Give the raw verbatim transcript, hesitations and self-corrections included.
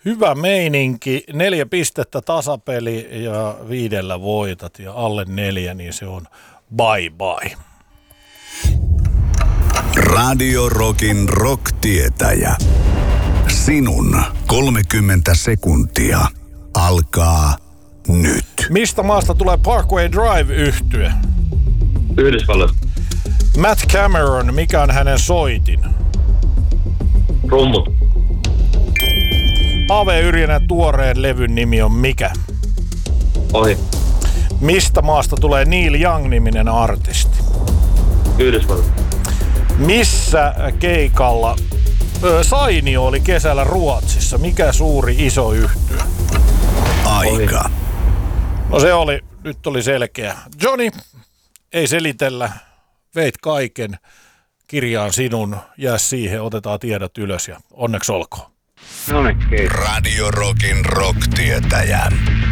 Hyvä meininki, neljä pistettä tasapeli ja viidellä voitat ja alle neljä, niin se on bye bye. Radio Rockin rock-tietäjä. Sinun kolmekymmentä sekuntia alkaa nyt. Mistä maasta tulee Parkway Drive-yhtye? Yhdysvallat. Matt Cameron, mikä on hänen soitin? Rummut. Ave Yrjänän tuoreen levyn nimi on mikä? Ohi. Mistä maasta tulee Neil Young-niminen artisti? Yhdysvallat. Missä keikalla ö, Sainio oli kesällä Ruotsissa? Mikä suuri iso yhtye? Aika. No se oli, nyt oli selkeä. Johnny, ei selitellä. Veit kaiken. Kirjaan sinun. Jää siihen, otetaan tiedot ylös ja onneksi olkoon. No niin, kiitos. Radio Rockin rock-tietäjä.